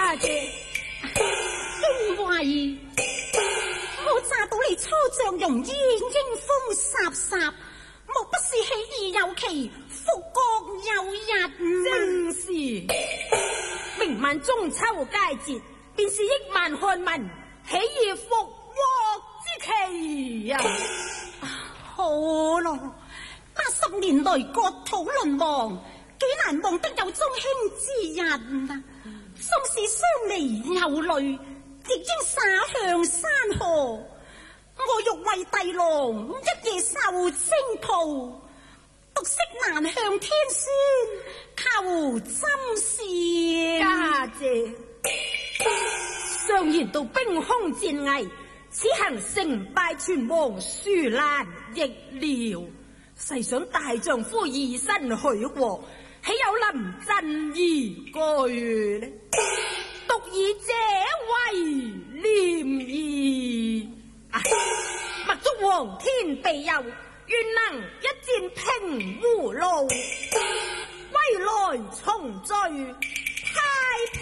家姐， 因為我乍到你初將容易應風颯颯，莫不是喜兒有期，福國有日。 正是明晚中秋佳節，便是億萬漢民喜兒復國之期呀！ 好咯，80年來國土淪亡，幾難忘得有中興之日啊！縱是相離有淚，亦應灑向山河。我欲為帝郎一夜受征途，獨惜難向天宣求針線。 家姐，常言道兵凶戰危，此行成敗全亡，殊難逆料。細想大丈夫以身許國，豈有臨陣而懼呢？獨以這為念兒，默祝皇天庇佑，願能一戰平胡路，歸來重聚。